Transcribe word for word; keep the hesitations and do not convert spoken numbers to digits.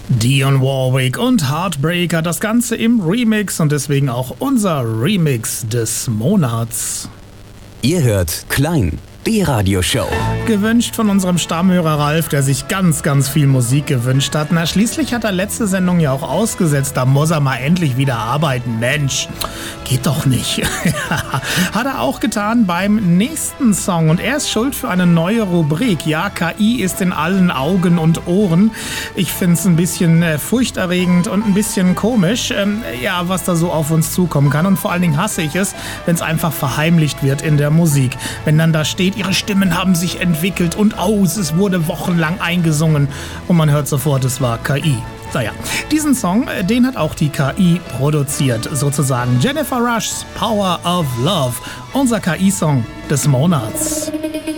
Dionne Warwick und Heartbreaker, das Ganze im Remix und deswegen auch unser Remix des Monats. Ihr hört Klein, die Radioshow. Gewünscht von unserem Stammhörer Ralf, der sich ganz, ganz viel Musik gewünscht hat. Na, schließlich hat er letzte Sendung ja auch ausgesetzt, da muss er mal endlich wieder arbeiten. Mensch, geht doch nicht. Hat er auch getan beim nächsten Song und er ist schuld für eine neue Rubrik. Ja, K I ist in allen Augen und Ohren. Ich find's ein bisschen äh, furchterregend und ein bisschen komisch, ähm, ja, was da so auf uns zukommen kann. Und vor allen Dingen hasse ich es, wenn es einfach verheimlicht wird in der Musik. Wenn dann da steht, ihre Stimmen haben sich entwickelt und aus, es wurde wochenlang eingesungen und man hört sofort, es war K I. Naja, diesen Song, den hat auch die K I produziert, sozusagen. Jennifer Rush's Power of Love, unser K I-Song des Monats.